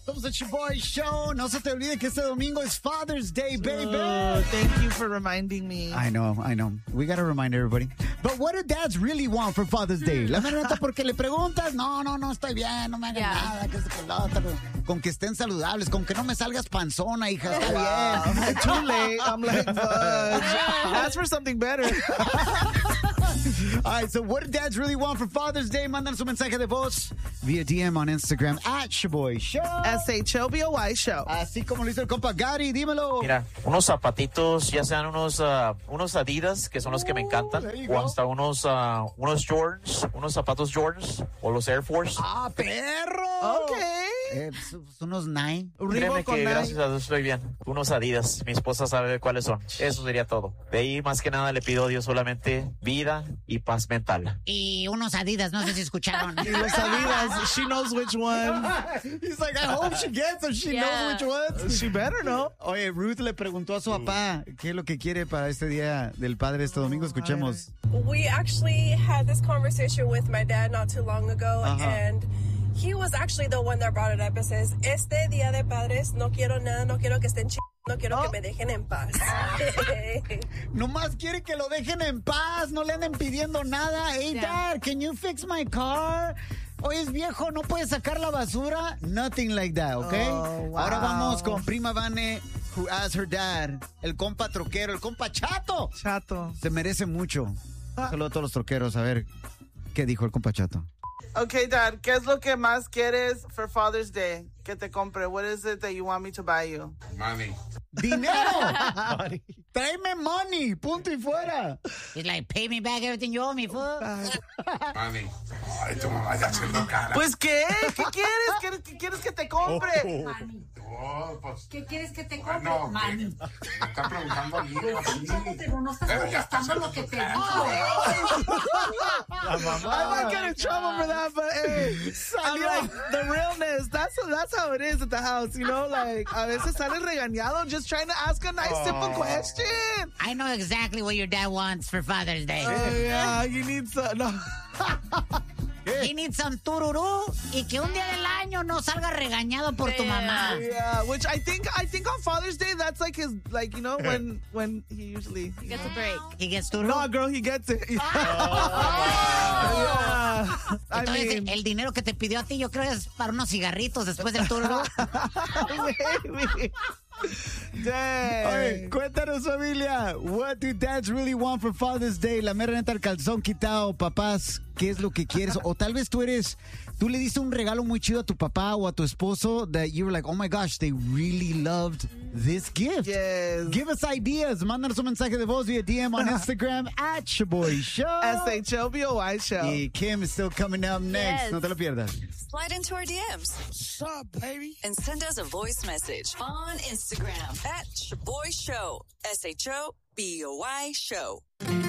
Somos el Boy Show. No se te olvide que este domingo es Father's Day, baby. Thank you for reminding me. I know. We gotta remind everybody. But what do dads really want for Father's Day? La neta, porque le preguntas, no, estoy bien, no me hagas nada, que es que lo otro. Con que estén saludables, con que no me salgas panzona, hija, está bien. Too late. I'm like, fudge. Ask for something better. All right, so what do dads really want for Father's Day? Mándanos un mensaje de voz via DM on Instagram @Shaboy Show. SHOBOY Show. Así como lo hizo el compa Gary, dímelo. Mira, unos zapatitos, ya sean unos Adidas, que son los que me encantan, o hasta unos Jordans, unos zapatos Jordans, o los Air Force. ¡Ah, perro! Ok. Unos Nike. Créeme que gracias a Dios estoy bien. Unos Adidas, mi esposa sabe cuáles son. Eso sería todo. De ahí, más que nada, le pido a Dios solamente vida y paz mental. Y unos Adidas, no sé si escucharon. Y los Adidas, she knows which one. He's like, I hope she gets them. She knows which ones. She better know. Oye, Ruth le preguntó a su papá qué es lo que quiere para este Día del Padre este domingo. Escuchemos. We actually had this conversation with my dad not too long ago, and he was actually the one that brought it up. It says, este Día de Padres, no quiero nada, no quiero que estén no quiero que me dejen en paz. Nomás quiere que lo dejen en paz, no le anden pidiendo nada. Hey, Dad, can you fix my car? Hoy es viejo, no puede sacar la basura. Nothing like that, ¿ok? Oh, wow. Ahora vamos con prima Vane, who asked her dad, el compa troquero, el compa Chato. Chato. Se merece mucho. Saludos a todos los troqueros. A ver, ¿qué dijo el compa Chato? Okay, Dad, ¿qué es lo que más quieres for Father's Day? Que te compre. What is it that you want me to buy you? Money. ¡Dinero! Tráeme money, punto y fuera. He's like, pay me back everything you owe me, fool. Money. Ay, tu mamá ya haciendo cara. Pues, ¿qué? ¿Qué quieres? ¿Qué quieres que te compre? Oh, pues, ¿Qué quieres que te compre? bueno, Mami. me está preguntando a mí. Pero no estás contestando lo que te digo. I might get in trouble for that, but hey, I'm like, the realness, that's how it is at the house, you know? Like, a veces sale regañado just trying to ask a nice, simple question. I know exactly what your dad wants for Father's Day. Yeah, you need some, no. He needs some tururú y que un día del año no salga regañado por tu mamá. Yeah, which I think on Father's Day, that's like his, like, you know, when he usually Gets a break. He gets tururú. No, girl, he gets it. Yeah. Entonces, I mean, el dinero que te pidió a ti, yo creo es para unos cigarritos después del tururú. maybe. Dang. Oye, cuéntanos, familia. What do dads really want for Father's Day? La mera neta, el calzón quitado. Papás, ¿qué es lo que quieres? O tal vez tú le diste un regalo muy chido a tu papá o a tu esposo that you were like, oh my gosh, they really loved this gift. Yes. Give us ideas. Mándanos un mensaje de voz via DM on Instagram @Shaboy Show. SHOBOY Show. Y Kim is still coming up next. Yes. No te lo pierdas. Slide into our DMs. What's up, baby? And send us a voice message on Instagram @Shaboy Show. SHOBOY Show.